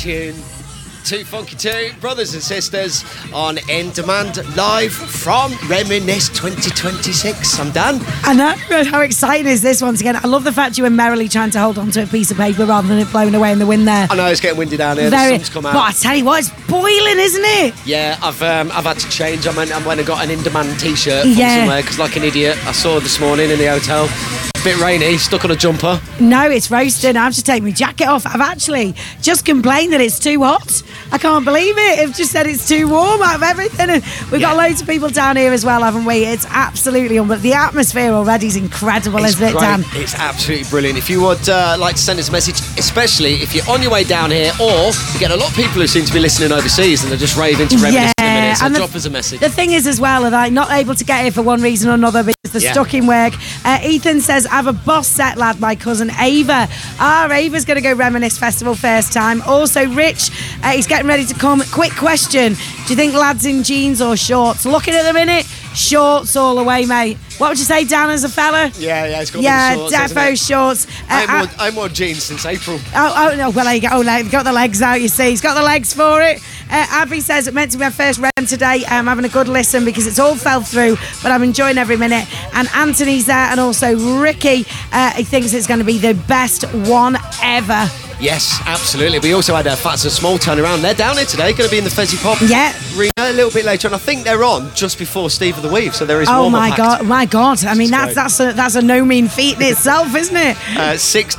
tune. 2Funky2, brothers and sisters, on In Demand, live from Reminisce 2026. I'm Dan. I know. How exciting is this once again? I love the fact you were merrily trying to hold onto a piece of paper rather than it blowing away in the wind there. I know, it's getting windy down here. The sun's come out. But I tell you what, it's boiling, isn't it? Yeah, I've had to change. I went and got an In Demand t-shirt from somewhere because, like an idiot, I saw this morning in the hotel. Bit rainy, stuck on a jumper. No, it's roasting. I have to take my jacket off. I've actually just complained that it's too hot. I can't believe it. I've just said it's too warm out of everything. And we've got loads of people down here as well, haven't we? It's absolutely unbelievable. The atmosphere already is incredible, isn't it, Dan? It's absolutely brilliant. If you would like to send us a message, especially if you're on your way down here, or you get a lot of people who seem to be listening overseas and they're just raving to Reminisce in a minute, so drop us a message. The thing is as well, that I'm not able to get here for one reason or another because they're stuck in work. Ethan says, I have a boss set lad, my cousin Ava. Ava's going to go Reminisce Festival first time. Also, Rich, he's getting ready to come. Quick question. Do you think lads in jeans or shorts? Looking at the minute, shorts all the way, mate. What would you say, Dan, as a fella? Yeah, it's got to be shorts, defo shorts. I'm worn jeans since April. Oh, no, well, there you go. Oh, he's got the legs out, you see. He's got the legs for it. Abby says, it meant to be my first rem today. I'm having a good listen because it's all fell through, but I'm enjoying every minute. And Anthony's there, and also Ricky. He thinks it's going to be the best one ever. Yes, absolutely. We also had Fats and Small turn around. They're down here today, going to be in the Fezzy Pop Arena a little bit later, and I think they're on just before Steve of the Weave, so there is my God. I mean, that's a no mean feat in itself, isn't it? 6